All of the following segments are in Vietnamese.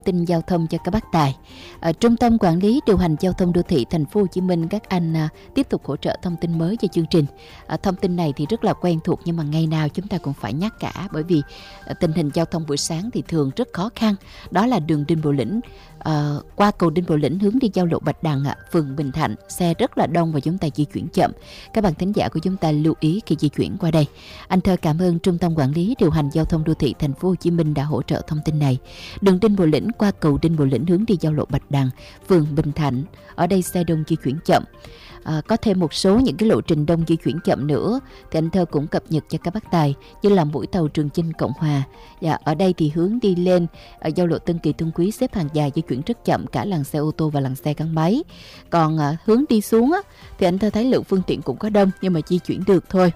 tin giao thông cho các bác tài. Trung tâm Quản lý Điều hành Giao thông Đô thị Thành phố Hồ Chí Minh, các anh tiếp tục hỗ trợ thông tin mới cho chương trình. Thông tin này thì rất là quen thuộc nhưng mà ngày nào chúng ta cũng phải nhắc cả, bởi vì tình hình giao thông buổi sáng thì thường rất khó khăn. Đó là đường Đinh Bộ Lĩnh, qua cầu Đinh Bộ Lĩnh hướng đi giao lộ Bạch Đằng, phường Bình Thạnh, xe rất là đông và chúng ta di chuyển chậm. Các bạn thính giả của chúng ta lưu ý khi di chuyển qua đây. Anh Thơ cảm ơn Trung tâm Quản lý Điều hành Giao thông Đô thị Thành phố Hồ Chí Minh đã hỗ trợ thông tin này. Đường Đinh Bộ Lĩnh qua cầu Đinh Bộ Lĩnh hướng đi giao lộ Bạch Đằng, phường Bình Thạnh, ở đây xe đông di chuyển chậm. Có thêm một số những cái lộ trình đông di chuyển chậm nữa thì anh Thơ cũng cập nhật cho các bác tài, như là mũi tàu Trường Chinh Cộng Hòa. Ở đây thì hướng đi lên giao lộ Tân Kỳ Tân Quý xếp hàng dài di chuyển rất chậm, cả làn xe ô tô và làn xe gắn máy. Còn hướng đi xuống thì anh Thơ thấy lượng phương tiện cũng có đông nhưng mà di chuyển được thôi.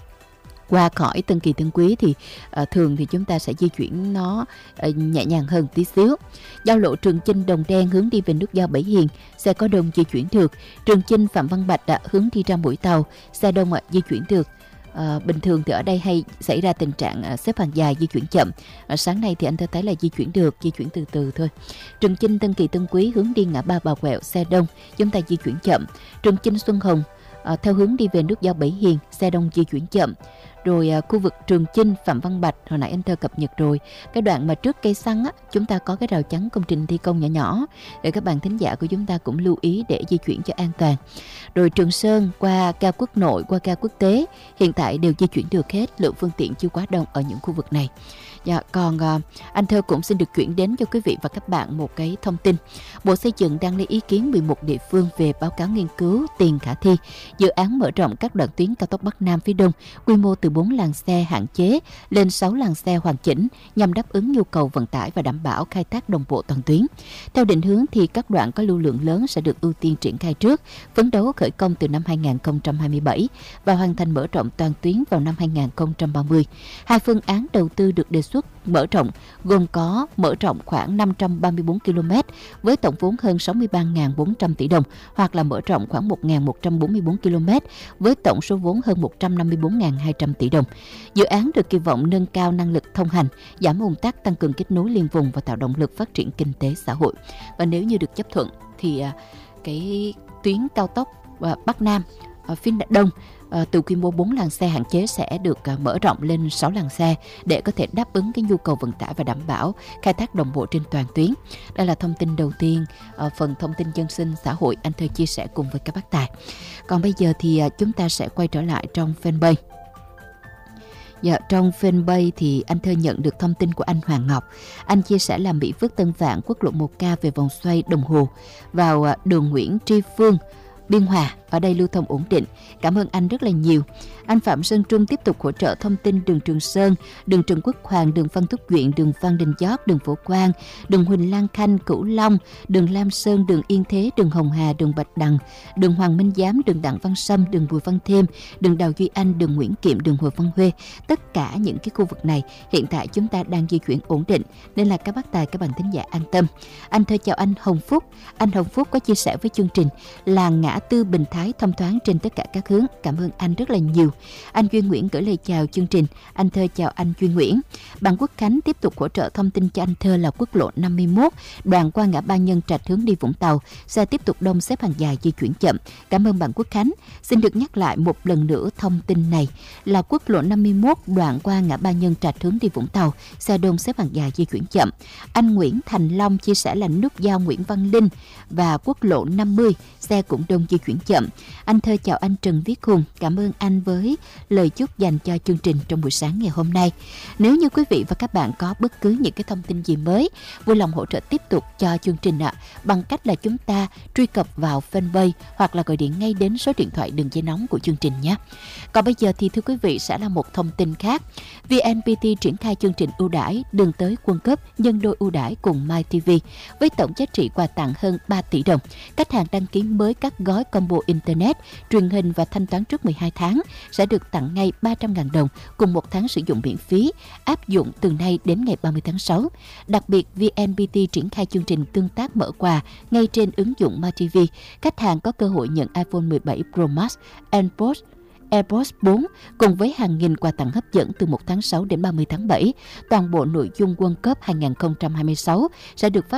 Qua khỏi Tân Kỳ Tân Quý thì thường thì chúng ta sẽ di chuyển nó nhẹ nhàng hơn tí xíu. Giao lộ Trường Chinh Đồng Đen hướng đi về nút giao Bảy Hiền, xe có đông di chuyển được. Trường Chinh Phạm Văn Bạch hướng đi ra mũi tàu, xe đông di chuyển được. Bình thường thì ở đây hay xảy ra tình trạng xếp hàng dài di chuyển chậm. Sáng nay thì anh thấy là di chuyển được, di chuyển từ từ thôi. Trường Chinh Tân Kỳ Tân Quý hướng đi ngã ba Bà Quẹo, xe đông, chúng ta di chuyển chậm. Trường Chinh Xuân Hồng theo hướng đi về nút giao Bảy Hiền, xe đông di chuyển chậm. Rồi khu vực Trường Chinh Phạm Văn Bạch, hồi nãy anh Thơ cập nhật rồi, cái đoạn mà trước cây xăng chúng ta có cái rào chắn công trình thi công nhỏ nhỏ, để các bạn thính giả của chúng ta cũng lưu ý để di chuyển cho an toàn. Rồi Trường Sơn qua ga Quốc Nội, qua ga Quốc Tế hiện tại đều di chuyển được hết, lượng phương tiện chưa quá đông ở những khu vực này. Còn anh Thơ cũng xin được chuyển đến cho quý vị và các bạn một cái thông tin. Bộ Xây dựng đang lấy ý kiến 11 địa phương về báo cáo nghiên cứu tiền khả thi dự án mở rộng các đoạn tuyến cao tốc Bắc Nam phía Đông, quy mô từ 4 làn xe hạn chế lên 6 làn xe hoàn chỉnh, nhằm đáp ứng nhu cầu vận tải và đảm bảo khai thác đồng bộ toàn tuyến. Theo định hướng thì các đoạn có lưu lượng lớn sẽ được ưu tiên triển khai trước, phấn đấu khởi công từ năm 2027 và hoàn thành mở rộng toàn tuyến vào năm 2030. Hai phương án đầu tư được đề xuất mở rộng gồm có mở rộng khoảng 534 km với tổng vốn hơn 63.400 tỷ đồng, hoặc là mở rộng khoảng 1.144 km với tổng số vốn hơn 154.200 tỷ đồng. Dự án được kỳ vọng nâng cao năng lực thông hành, giảm ùn tắc, tăng cường kết nối liên vùng và tạo động lực phát triển kinh tế xã hội. Và nếu như được chấp thuận thì cái tuyến cao tốc Bắc Nam phía Đông từ quy mô 4 làn xe hạn chế sẽ được mở rộng lên 6 làn xe để có thể đáp ứng cái nhu cầu vận tải và đảm bảo khai thác đồng bộ trên toàn tuyến. Đây là thông tin đầu tiên, phần thông tin dân sinh xã hội anh Thơ chia sẻ cùng với các bác tài. Còn bây giờ thì chúng ta sẽ quay trở lại trong fanpage. Trong fanpage thì anh Thơ nhận được thông tin của anh Hoàng Ngọc. Anh chia sẻ là Mỹ Phước Tân Vạn quốc lộ 1K về vòng xoay Đồng Hồ vào đường Nguyễn Tri Phương, Biên Hòa, ở đây lưu thông ổn định. Cảm ơn anh rất là nhiều. Anh Phạm Sơn Trung tiếp tục hỗ trợ thông tin đường Trường Sơn, đường Trần Quốc Hoàng, đường Phan Thúc Duyện, đường Phan Đình Giót, đường Phổ Quang, đường Huỳnh Lan Khanh, Cửu Long, đường Lam Sơn, đường Yên Thế, đường Hồng Hà, đường Bạch Đằng, đường Hoàng Minh Giám, đường Đặng Văn Sâm, đường Bùi Văn Thêm, đường Đào Duy Anh, đường Nguyễn Kiệm, đường Hồ Văn Huê. Tất cả những cái khu vực này hiện tại chúng ta đang di chuyển ổn định, nên là các bác tài, các bạn thính giả an tâm. Anh Thơ chào anh Hồng Phúc. Anh Hồng Phúc có chia sẻ với chương trình là ngã tư Bình Thái thông thoáng trên tất cả các hướng. Cảm ơn anh rất là nhiều. Anh Duy Nguyễn gửi lời chào chương trình. Anh Thơ chào anh Duy Nguyễn. Bạn Quốc Khánh tiếp tục hỗ trợ thông tin cho anh Thơ là quốc lộ 51 đoạn qua ngã ba Nhân Trạch hướng đi Vũng Tàu, xe tiếp tục đông xếp hàng dài di chuyển chậm. Cảm ơn bạn Quốc Khánh. Xin được nhắc lại một lần nữa thông tin này là quốc lộ 51 đoạn qua ngã ba Nhân Trạch hướng đi Vũng Tàu, xe đông xếp hàng dài di chuyển chậm. Anh Nguyễn Thành Long chia sẻ là nút giao Nguyễn Văn Linh và quốc lộ 50 xe cũng đông di chuyển chậm. Anh Thơ chào anh Trần Viết Hùng. Cảm ơn anh với lời chúc dành cho chương trình trong buổi sáng ngày hôm nay. Nếu như quý vị và các bạn có bất cứ những cái thông tin gì mới, vui lòng hỗ trợ tiếp tục cho chương trình bằng cách là chúng ta truy cập vào fanpage hoặc là gọi điện ngay đến số điện thoại đường dây nóng của chương trình nhé. Còn bây giờ thì thưa quý vị sẽ là một thông tin khác. VNPT triển khai chương trình ưu đãi đường tới World Cup nhân đôi ưu đãi cùng MyTV với tổng giá trị quà tặng hơn 3 tỷ đồng. Khách hàng đăng ký mới các gói combo internet, truyền hình và thanh toán trước 12 tháng sẽ được tặng ngay 300.000 đồng cùng 1 tháng sử dụng miễn phí, áp dụng từ nay đến ngày 30 tháng 6. Đặc biệt, VNPT triển khai chương trình tương tác mở quà ngay trên ứng dụng MyTV. Khách hàng có cơ hội nhận iPhone 17 Pro Max, AirPods 4 cùng với hàng nghìn quà tặng hấp dẫn từ 1 tháng 6 đến 30 tháng 7. Toàn bộ nội dung World Cup 2026 sẽ được phát